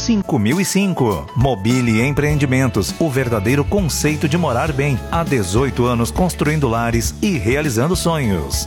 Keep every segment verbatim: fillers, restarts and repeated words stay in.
cinco mil e cinco. Mobile Empreendimentos, o verdadeiro conceito de morar bem. Há dezoito anos construindo lares e realizando sonhos.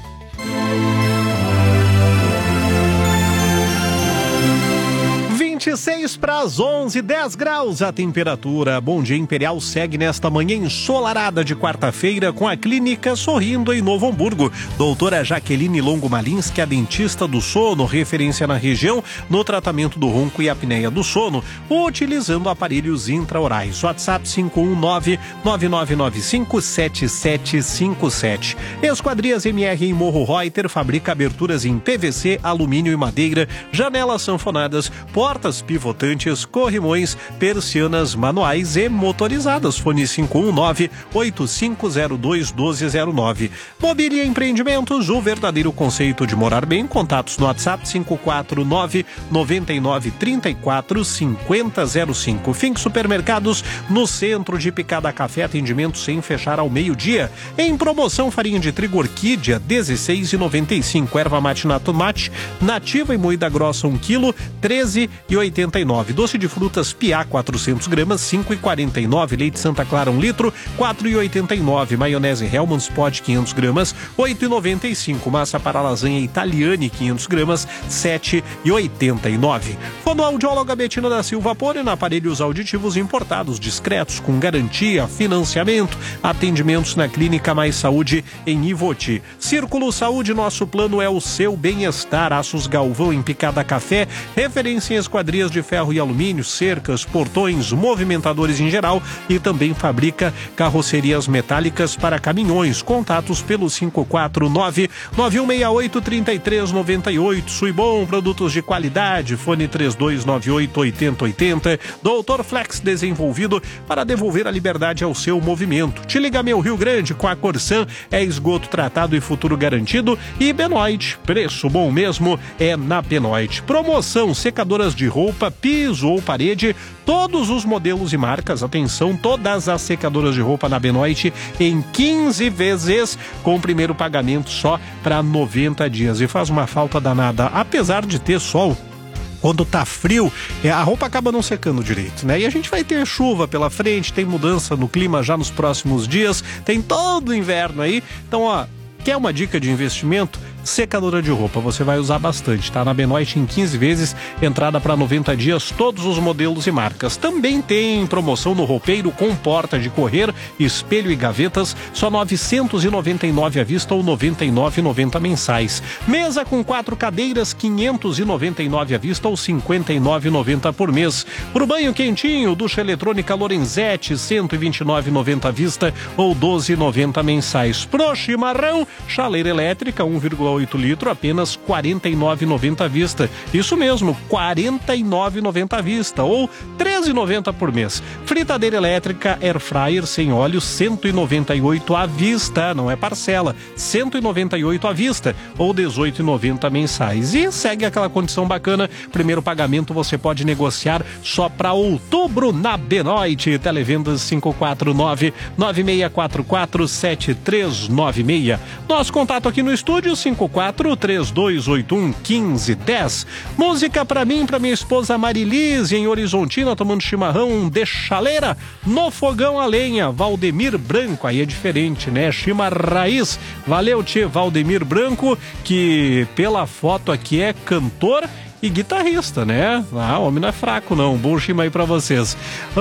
vinte e seis para as onze, dez graus a temperatura. Bom Dia Imperial segue nesta manhã ensolarada de quarta-feira com a Clínica Sorrindo em Novo Hamburgo. Doutora Jaqueline Longo Malins, que é a dentista do sono, referência na região no tratamento do ronco e apneia do sono, utilizando aparelhos intraorais. WhatsApp cinco um nove, nove nove nove cinco, sete sete cinco sete. Esquadrias M R em Morro Reuter fabrica aberturas em P V C, alumínio e madeira, janelas sanfonadas, portas pivotantes, corrimões, persianas manuais e motorizadas. Fone cinco um nove, oito cinco zero dois, um dois zero nove. Mobile Empreendimentos, o verdadeiro conceito de morar bem. Contatos no WhatsApp cinco quatro nove, nove nove três quatro, cinco zero zero cinco. Fink Supermercados, no centro de Picada Café, atendimento sem fechar ao meio-dia. Em promoção, farinha de trigo Orquídea, dezesseis reais e noventa e cinco centavos. Erva mate na tomate, nativa e moída grossa, um quilo, treze reais e oitenta e nove centavos. Doce de frutas Piá, quatrocentos gramas, cinco reais e quarenta e nove centavos. Leite Santa Clara, um litro, quatro reais e oitenta e nove centavos. Maionese Hellmann's Pod, quinhentos gramas, oito reais e noventa e cinco centavos. Massa para lasanha Italiane, quinhentos gramas, sete reais e oitenta e nove centavos. Fonoaudióloga Betina da Silva Pônena, aparelhos auditivos importados, discretos, com garantia, financiamento, atendimentos na Clínica Mais Saúde em Ivoti. Círculo Saúde, nosso plano é o seu bem-estar. Aços Galvão em Picada Café, referência em esquadrias de ferro e alumínio, cercas, portões, movimentadores em geral, e também fabrica carrocerias metálicas para caminhões. Contatos pelo cinco quatro nove, nove um seis oito, três três nove oito. Suibom, produtos de qualidade. Fone três dois nove oito, oito zero oito zero. Doutor Flex, desenvolvido para devolver a liberdade ao seu movimento. Te liga, meu Rio Grande, com a Corsan é esgoto tratado e futuro garantido. E Benoit, preço bom mesmo é na Benoit. Promoção, secadoras de roupa, piso ou parede, todos os modelos e marcas. Atenção, todas as secadoras de roupa na Benoit em quinze vezes, com o primeiro pagamento só para noventa dias. E faz uma falta danada, apesar de ter sol. Quando tá frio, a roupa acaba não secando direito, né? E a gente vai ter chuva pela frente, tem mudança no clima já nos próximos dias, tem todo o inverno aí. Então, ó, quer uma dica de investimento? Secadora de roupa, você vai usar bastante, tá? Na Benoit em quinze vezes, entrada para noventa dias, todos os modelos e marcas. Também tem promoção no roupeiro com porta de correr, espelho e gavetas, só novecentos e noventa e nove reais à vista ou noventa e nove reais e noventa centavos mensais. Mesa com quatro cadeiras, quinhentos e noventa e nove reais à vista ou cinquenta e nove reais e noventa centavos por mês. Pro banho quentinho, ducha eletrônica Lorenzetti, cento e vinte e nove reais e noventa centavos à vista ou doze reais e noventa centavos mensais. Pro chimarrão, chaleira elétrica, um vírgula oito litro, apenas quarenta e nove reais e noventa centavos à vista. Isso mesmo, quarenta e nove reais e noventa centavos à vista ou treze reais e noventa centavos por mês. Fritadeira elétrica Air Fryer sem óleo, cento e noventa e oito reais à vista, não é parcela, cento e noventa e oito reais à vista ou dezoito reais e noventa centavos mensais. E segue aquela condição bacana, primeiro pagamento você pode negociar só para outubro na Benoit. Televendas cinco quatro nove, nove seis quatro quatro, sete três nove seis. Nosso contato aqui no estúdio cinco quatro três dois oito um, um cinco um zero. Música pra mim, pra minha esposa Marilise, em Horizontina, tomando chimarrão de chaleira no fogão a lenha. Valdemir Branco, aí é diferente, né? Chima Raiz. Valeu, tio Valdemir Branco, que pela foto aqui é cantor e guitarrista, né? Ah, o homem não é fraco, não. Bom chima aí pra vocês.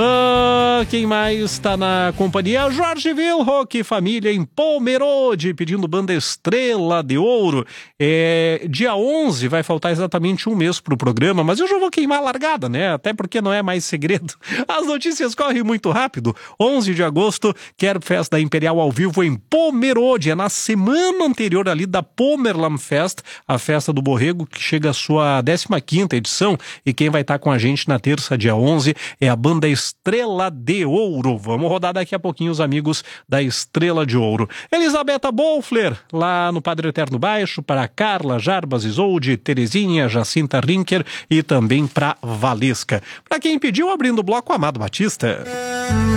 Ah, quem mais tá na companhia? Jorge Wilhock, família em Pomerode, pedindo banda Estrela de Ouro. É, dia onze, vai faltar exatamente um mês pro programa, mas eu já vou queimar a largada, né? Até porque não é mais segredo. As notícias correm muito rápido. onze de agosto, Kerb Fest da Imperial ao vivo em Pomerode. É na semana anterior ali da Pomerlam Fest, a festa do Borrego, que chega à sua décima quinta edição, e quem vai estar com a gente na terça, dia onze, é a banda Estrela de Ouro. Vamos rodar daqui a pouquinho os amigos da Estrela de Ouro. Elisabetta Bolfler, lá no Padre Eterno Baixo, para Carla, Jarbas, Isolde, Terezinha, Jacinta Rinker e também para Valesca. Para quem pediu, abrindo o bloco, Amado Batista.